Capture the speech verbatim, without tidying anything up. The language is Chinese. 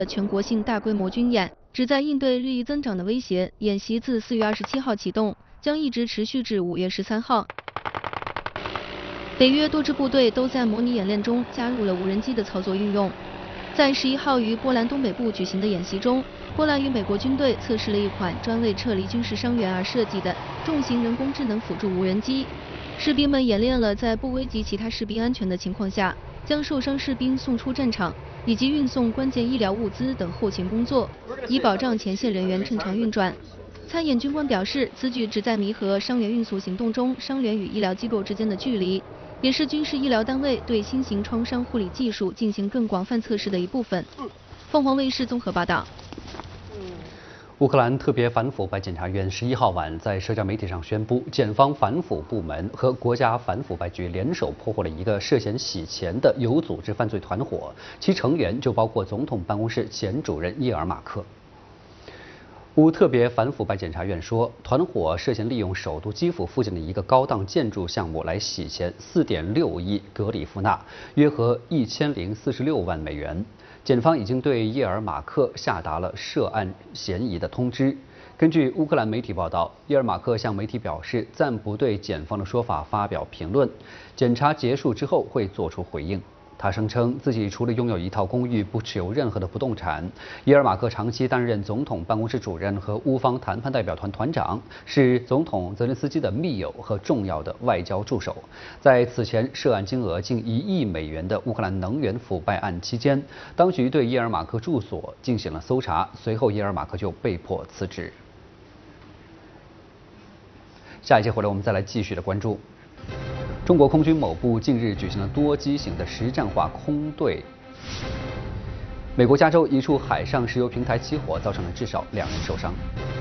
全国性大规模军演，旨在应对日益增长的威胁。演习自四月二十七号启动，将一直持续至五月十三号。北约多支部队都在模拟演练中加入了无人机的操作运用。在十一号于波兰东北部举行的演习中，波兰与美国军队测试了一款专为撤离军事伤员而设计的重型人工智能辅助无人机。士兵们演练了在不危及其他士兵安全的情况下，将受伤士兵送出战场，以及运送关键医疗物资等后勤工作，以保障前线人员正常运转。参演军官表示，此举旨在弥合伤员运送行动中伤员与医疗机构之间的距离，也是军事医疗单位对新型创伤护理技术进行更广泛测试的一部分。凤凰卫视综合报道。 乌克兰特别反腐败检察院十一号晚在社交媒体上宣布，检方反腐部门和国家反腐败局联手破获了一个涉嫌洗钱的有组织犯罪团伙，其成员就包括总统办公室前主任叶尔马克。乌特别反腐败检察院说，团伙涉嫌利用首都基辅附近的一个高档建筑项目来洗钱四点六亿格里夫纳，约合一千零四十六万美元。检方已经对叶尔马克下达了涉案嫌疑的通知。根据乌克兰媒体报道，叶尔马克向媒体表示暂不对检方的说法发表评论，检查结束之后会做出回应。他声称自己除了拥有一套公寓，不持有任何的不动产。叶尔马克长期担任总统办公室主任和乌方谈判代表团团长，是总统泽连斯基的密友和重要的外交助手。在此前涉案金额近一亿美元的乌克兰能源腐败案期间，当局对叶尔马克住所进行了搜查，随后叶尔马克就被迫辞职。下一节回来，我们再来继续的关注。中国空军某部近日举行了多机型的实战化空对。美国加州一处海上石油平台起火，造成了至少两人受伤。